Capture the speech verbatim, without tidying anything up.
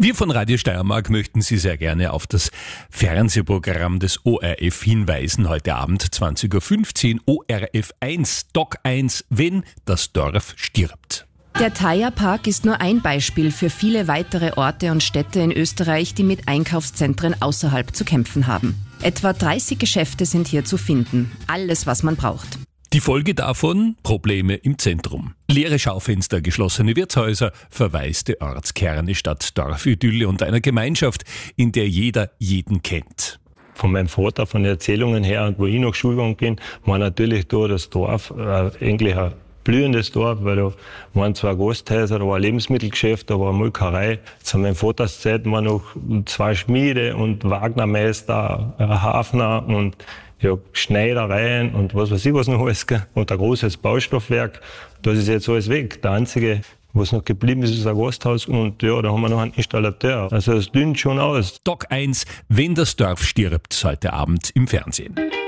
Wir von Radio Steiermark möchten Sie sehr gerne auf das Fernsehprogramm des O R F hinweisen. Heute Abend zwanzig Uhr fünfzehn O R F eins, Doc eins, wenn das Dorf stirbt. Der Thaya Park ist nur ein Beispiel für viele weitere Orte und Städte in Österreich, die mit Einkaufszentren außerhalb zu kämpfen haben. Etwa dreißig Geschäfte sind hier zu finden. Alles, was man braucht. Die Folge davon? Probleme im Zentrum. Leere Schaufenster, geschlossene Wirtshäuser, verwaiste Ortskerne statt Dorfidylle und einer Gemeinschaft, in der jeder jeden kennt. Von meinem Vater, von den Erzählungen her, und wo ich noch Schulgang bin, war natürlich da das Dorf äh, eigentlich ein blühendes Dorf, weil da waren zwei Gasthäuser, da war ein Lebensmittelgeschäft, da war eine Molkerei. Zu meinem Vaters Zeit waren noch zwei Schmiede und Wagnermeister, ein Hafner und ja, Schneidereien und was weiß ich was noch alles. Und ein großes Baustoffwerk. Das ist jetzt alles weg. Der einzige, was noch geblieben ist, ist ein Gasthaus und ja, da haben wir noch einen Installateur. Also es dünnt schon aus. Doc eins, wenn das Dorf stirbt, heute Abend im Fernsehen.